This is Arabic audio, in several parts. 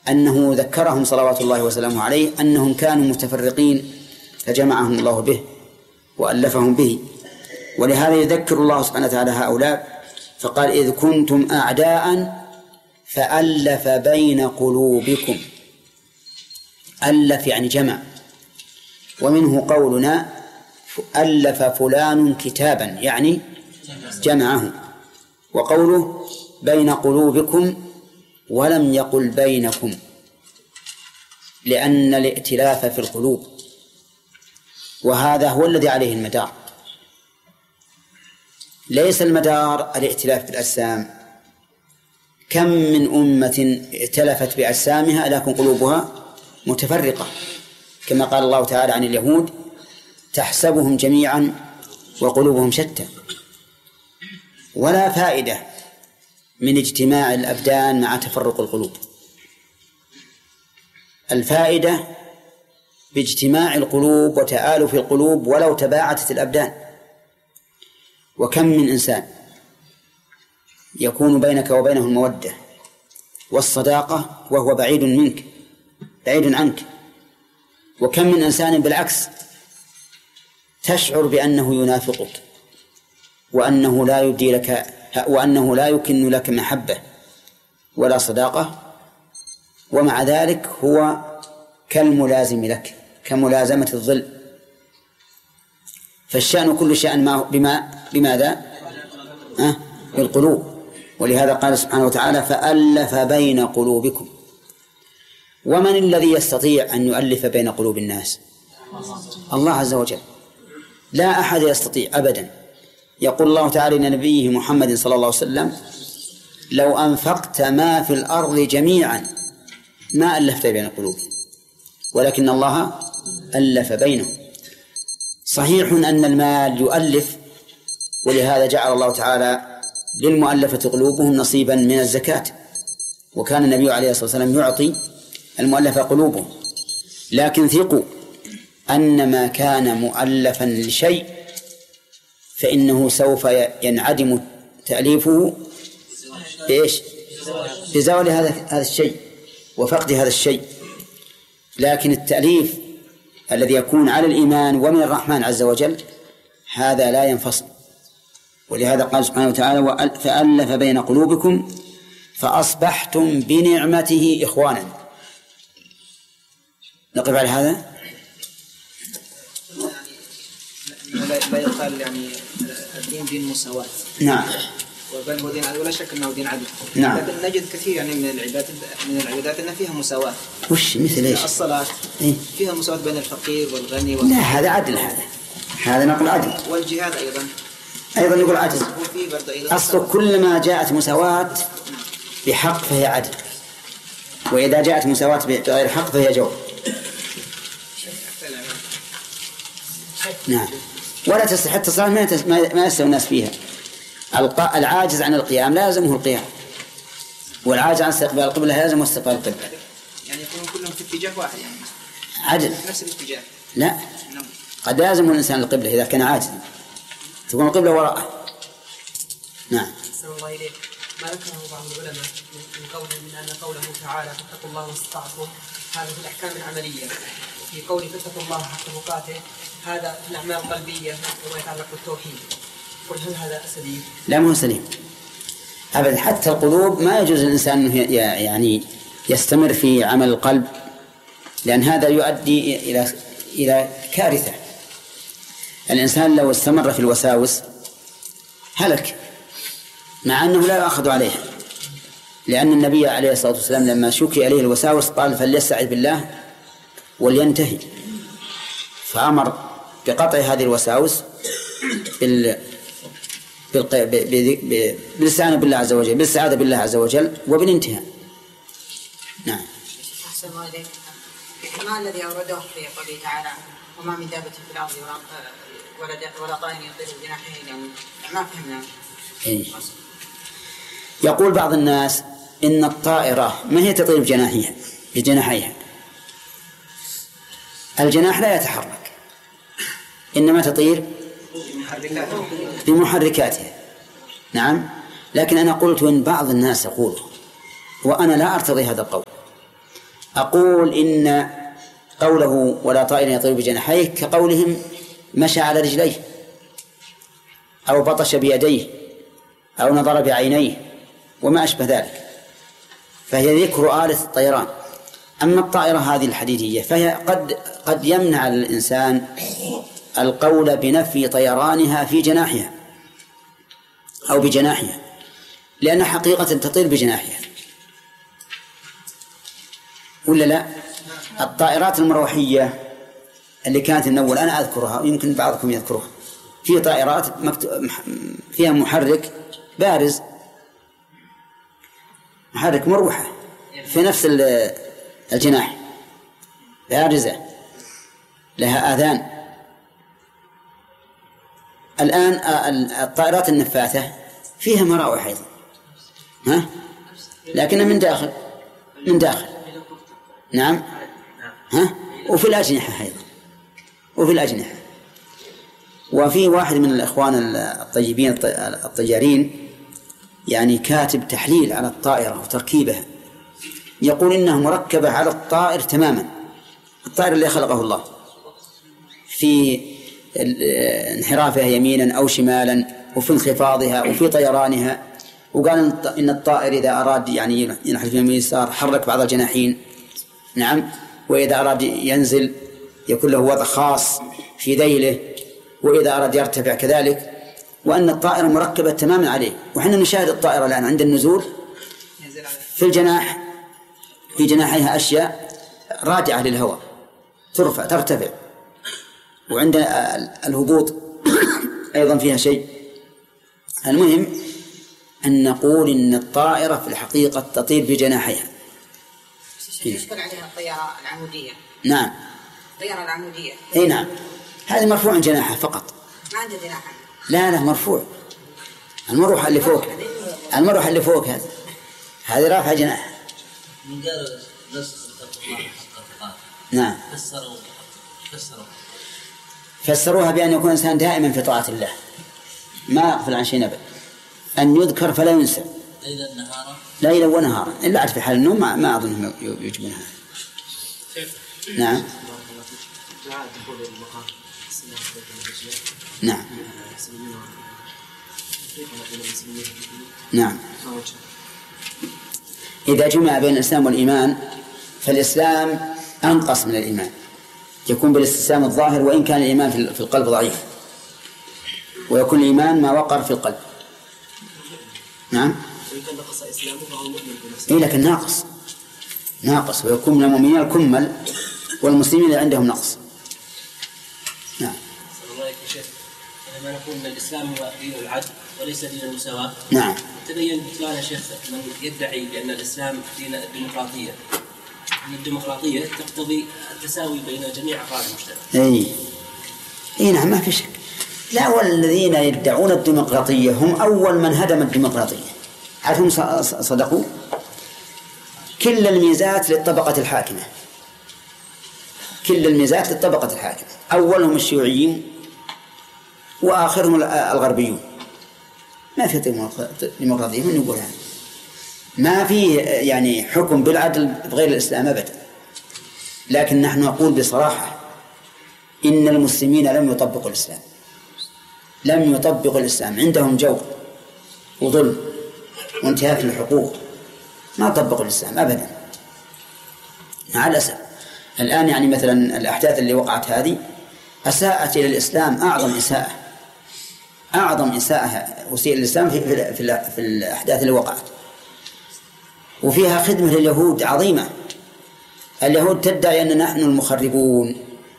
أنه ذكرهم صلوات الله وسلامه عليه أنهم كانوا متفرقين فجمعهم الله به وألفهم به. ولهذا يذكر الله سبحانه وتعالى هؤلاء فقال إذ كنتم أعداء فألف بين قلوبكم. ألف يعني جمع، ومنه قولنا ألف فلان كتابا يعني جمعه. وقوله بين قلوبكم ولم يقل بينكم، لأن الائتلاف في القلوب، وهذا هو الذي عليه المدار. ليس المدار الائتلاف بالأجسام. كم من أمة ائتلفت بأجسامها لكن قلوبها متفرقة، كما قال الله تعالى عن اليهود تحسبهم جميعا وقلوبهم شتى. ولا فائدة من اجتماع الأبدان مع تفرق القلوب. الفائدة باجتماع القلوب وتآلف القلوب ولو تباعدت الأبدان. وكم من إنسان يكون بينك وبينه المودة والصداقة وهو بعيد منك بعيد عنك، وكم من إنسان بالعكس تشعر بأنه ينافقك وأنه لا يبدي لك وأنه لا يكن لك محبة ولا صداقة، ومع ذلك هو كالملازم لك كملازمة الظل. فالشأن كل شأن بماذا؟ بالقلوب. ولهذا قال سبحانه وتعالى فألف بين قلوبكم. ومن الذي يستطيع أن يؤلف بين قلوب الناس؟ الله عز وجل، لا أحد يستطيع أبدا. يقول الله تعالى لنبيه محمد صلى الله عليه وسلم لو أنفقت ما في الأرض جميعا ما ألفت بين قلوب ولكن الله ألف بينهم. صحيح أن المال يؤلف، ولهذا جعل الله تعالى للمؤلفة قلوبهم نصيبا من الزكاة، وكان النبي عليه الصلاة والسلام يعطي المؤلفة قلوبهم. لكن ثقوا أن ما كان مؤلفا لشيء فإنه سوف ينعدم تأليفه بإيش؟ بزوال هذا الشيء وفقد هذا الشيء. لكن التأليف الذي يكون على الإيمان ومن الرحمن عز وجل هذا لا ينفصل. ولهذا قال سبحانه وتعالى فألف بين قلوبكم فأصبحتم بنعمته إخوانا. نقف على هذا. لا يقال يعني الدين دين مساواة. نعم. وبل هو دين عدل، ولا شك أنه دين عدل. نعم. لكن نجد كثير يعني من العبادات أن فيها مساواة. وش مثل إيش؟ الصلاة فيها مساواة بين الفقير والغني لا هذا عدل، هذا نقول عدل. والجهاد أيضا نقول عدل. أصل كل ما جاءت مساواة بحق فهي عدل، وإذا جاءت مساواة بغير حق فهي جور. نعم. ولا تصح حتى الصلاة ما يستوي الناس فيها. العاجز عن القيام لا يلزمه القيام، والعاجز عن استقبال القبلة لا يلزمه استقبال القبلة. يعني يكونون كلهم في اتجاه واحد يعني. عدل. في نفس الاتجاه. لا. قد لازم الإنسان القبلة إذا كان عاجزا تكون القبلة وراءه. نعم. أحسن الله إليك. ما ذكره بعض العلماء من أن قوله تعالى فاتقوا الله ما استطعتم هذا في الأحكام العملية، في قوله فاتقوا الله حق تقاته هذا في الأعمال القلبية وما يتعلق بالتوحيد. قل هل هذا سليم؟ لا مو سليم أبدا. حتى القلوب ما يجوز الإنسان أنه يعني يستمر في عمل القلب، لأن هذا يؤدي إلى كارثة. الإنسان لو استمر في الوساوس هلك، مع أنه لا يأخذ عليها، لأن النبي عليه الصلاة والسلام لما شكي عليه الوساوس قال فليستعذ بالله ولينتهي، فأمر بقطع هذه الوساوس بالاستعانة بالله عز وجل، بالاستعاذة بالله عز وجل وبالانتهاء. نعم. أحسن الله إليك. ما الذي أورده في قوله تعالى وما من دابة في الأرض ولا طائر يطير بجناحيه اليوم؟ ما فهمنا. يقول بعض الناس إن الطائرة ما هي تطير بجناحيها. الجناح لا يتحرك، إنما تطير بمحركاتها. نعم. لكن أنا قلت إن بعض الناس يقول، وأنا لا أرتضي هذا القول، أقول إن قوله ولا طائر يطير بجناحيه كقولهم مشى على رجليه أو بطش بيديه أو نظر بعينيه وما أشبه ذلك، فهي ذكر آلة الطيران. أما الطائرة هذه الحديدية فهي قد يمنع الإنسان القول بنفي طيرانها في جناحها أو بجناحها، لأن حقيقة تطير بجناحها، ولا لا؟ الطائرات المروحية اللي كانت من أول أنا أذكرها ويمكن بعضكم يذكرها، في طائرات فيها محرك بارز، محرك مروحة في نفس الجناح، بارزة لها آذان. الآن الطائرات النفاثة فيها مراوح أيضا، لكنها من داخل نعم، وفي الأجنحة أيضا، وفي الأجنحة. وفي واحد من الإخوان الطيبين الطيارين يعني كاتب تحليل على الطائرة وتركيبها، يقول إنها مركبة على الطائر تماما، الطائر اللي خلقه الله، في انحرافها يمينا أو شمالا وفي انخفاضها وفي طيرانها. وقال إن الطائر إذا أراد يعني ينحرف يمين يسار حرك بعض الجناحين، نعم، وإذا أراد ينزل يكون له وضع خاص في ذيله، وإذا أراد يرتفع كذلك، وأن الطائرة مركبة تماما عليه. وحنا نشاهد الطائرة الآن عند النزول في الجناح، في جناحيها أشياء راجعة للهواء ترفع ترتفع، وعند الهبوط أيضا فيها شيء. المهم أن نقول إن الطائرة في الحقيقة تطير بجناحيها. يشكل عليها الطيارة العمودية. نعم، الطيارة العمودية. أي نعم، هذه مرفوع جناحها فقط، ما عنده جناحها. لا مرفوع، المروحة اللي فوق، المروحة اللي فوق هذه رافعة جناح. من قال نص نعم، فسروها بأن يكون الإنسان دائما في طاعة الله، ما يغفل عن شيء أبدا، أن يذكر فلا ينسى ليلا ونهارا، إلا عاد في حال النوم ما أظنهم يجبونها. نعم نعم نعم. إذا جمع بين الإسلام والإيمان فالإسلام أنقص من الإيمان، يكون بالاستسلام الظاهر، وإن كان الإيمان في القلب ضعيف، ويكون الإيمان ما وقر في القلب. نعم، إيه لكن ناقص ويكون من المؤمنين الكمل والمسلمين عندهم نقص. نعم. لما نقول ان الاسلام هو دين العدل وليس دين المساواه. نعم. تبين بطلان يا شيخ من يدعي بان الاسلام دين الديمقراطيه، ان الديمقراطيه تقتضي التساوي بين جميع افراد المجتمع. اي نعم، ما في شك. لا، والذين يدعون الديمقراطيه هم اول من هدم الديمقراطيه. عارفهم صدقوا؟ كل الميزات للطبقه الحاكمه، كل الميزات للطبقه الحاكمه، اولهم الشيوعيين وآخرهم الغربيون. ما في ديمقراطية من يقول هذا، ما في يعني حكم بالعدل بغير الإسلام أبدا. لكن نحن نقول بصراحة إن المسلمين لم يطبقوا الإسلام، لم يطبقوا الإسلام، عندهم جور وظلم وانتهاك للحقوق، ما طبقوا الإسلام أبدا مع الأسف. الآن يعني مثلا الأحداث اللي وقعت هذه أساءت إلى الإسلام أعظم إساءة وسيء الإسلام في الأحداث اللي وقعت، وفيها خدمة لليهود عظيمة. اليهود تدعي أن نحن المخربون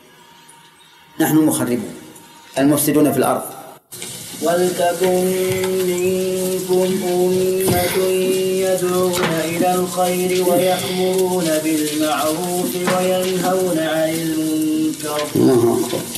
المفسدون في الأرض. ولتكن منكم أمة يدعون إلى الخير ويأمرون بالمعروف وينهون عن المنكر